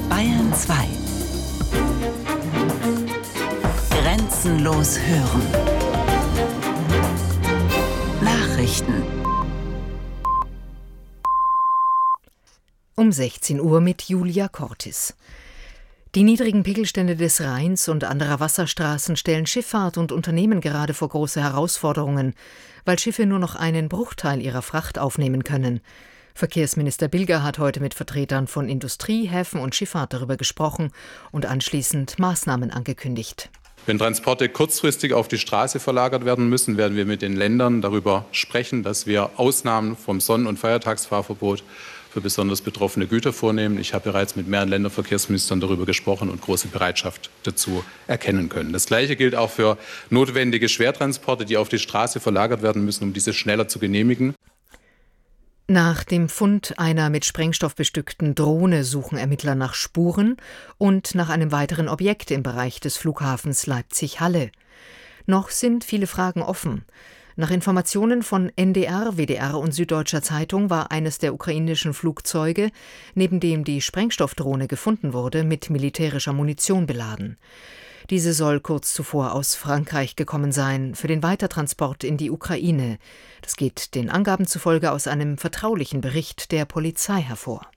Bayern 2. Grenzenlos hören. Nachrichten. Um 16 Uhr mit Julia Cortis. Die niedrigen Pegelstände des Rheins und anderer Wasserstraßen stellen Schifffahrt und Unternehmen gerade vor große Herausforderungen, weil Schiffe nur noch einen Bruchteil ihrer Fracht aufnehmen können. Verkehrsminister Bilger hat heute mit Vertretern von Industrie, Häfen und Schifffahrt darüber gesprochen und anschließend Maßnahmen angekündigt. Wenn Transporte kurzfristig auf die Straße verlagert werden müssen, werden wir mit den Ländern darüber sprechen, dass wir Ausnahmen vom Sonn- und Feiertagsfahrverbot für besonders betroffene Güter vornehmen. Ich habe bereits mit mehreren Länderverkehrsministern darüber gesprochen und große Bereitschaft dazu erkennen können. Das Gleiche gilt auch für notwendige Schwertransporte, die auf die Straße verlagert werden müssen, um diese schneller zu genehmigen. Nach dem Fund einer mit Sprengstoff bestückten Drohne suchen Ermittler nach Spuren und nach einem weiteren Objekt im Bereich des Flughafens Leipzig-Halle. Noch sind viele Fragen offen. Nach Informationen von NDR, WDR und Süddeutscher Zeitung war eines der ukrainischen Flugzeuge, neben dem die Sprengstoffdrohne gefunden wurde, mit militärischer Munition beladen. Diese soll kurz zuvor aus Frankreich gekommen sein, für den Weitertransport in die Ukraine. Das geht den Angaben zufolge aus einem vertraulichen Bericht der Polizei hervor.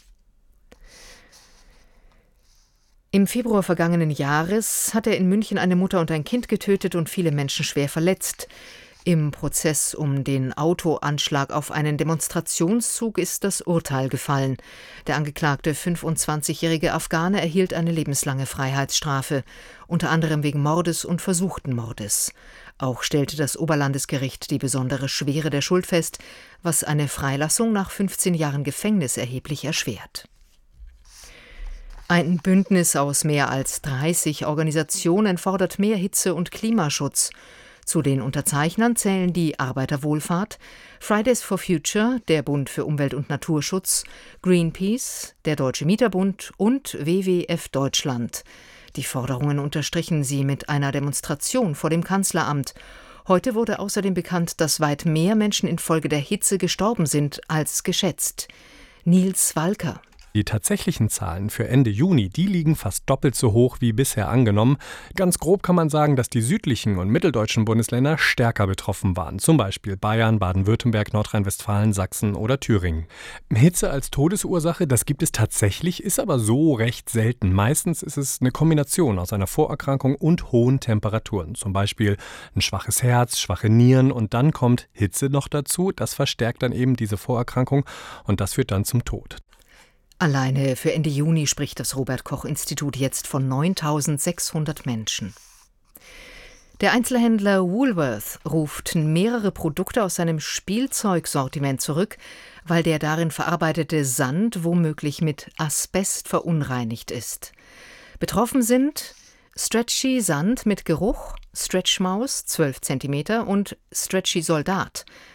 Im Februar vergangenen Jahres hat er in München eine Mutter und ein Kind getötet und viele Menschen schwer verletzt. Im Prozess um den Autoanschlag auf einen Demonstrationszug ist das Urteil gefallen. Der angeklagte 25-jährige Afghane erhielt eine lebenslange Freiheitsstrafe, unter anderem wegen Mordes und versuchten Mordes. Auch stellte das Oberlandesgericht die besondere Schwere der Schuld fest, was eine Freilassung nach 15 Jahren Gefängnis erheblich erschwert. Ein Bündnis aus mehr als 30 Organisationen fordert mehr Hitze- und Klimaschutz. Zu den Unterzeichnern zählen die Arbeiterwohlfahrt, Fridays for Future, der Bund für Umwelt- und Naturschutz, Greenpeace, der Deutsche Mieterbund und WWF Deutschland. Die Forderungen unterstrichen sie mit einer Demonstration vor dem Kanzleramt. Heute wurde außerdem bekannt, dass weit mehr Menschen infolge der Hitze gestorben sind als geschätzt. Nils Walker. Die tatsächlichen Zahlen für Ende Juni, die liegen fast doppelt so hoch wie bisher angenommen. Ganz grob kann man sagen, dass die südlichen und mitteldeutschen Bundesländer stärker betroffen waren. Zum Beispiel Bayern, Baden-Württemberg, Nordrhein-Westfalen, Sachsen oder Thüringen. Hitze als Todesursache, das gibt es tatsächlich, ist aber so recht selten. Meistens ist es eine Kombination aus einer Vorerkrankung und hohen Temperaturen. Zum Beispiel ein schwaches Herz, schwache Nieren und dann kommt Hitze noch dazu. Das verstärkt dann eben diese Vorerkrankung und das führt dann zum Tod. Alleine für Ende Juni spricht das Robert-Koch-Institut jetzt von 9.600 Menschen. Der Einzelhändler Woolworth ruft mehrere Produkte aus seinem Spielzeugsortiment zurück, weil der darin verarbeitete Sand womöglich mit Asbest verunreinigt ist. Betroffen sind Stretchy Sand mit Geruch, Stretchmaus 12 cm und Stretchy Soldat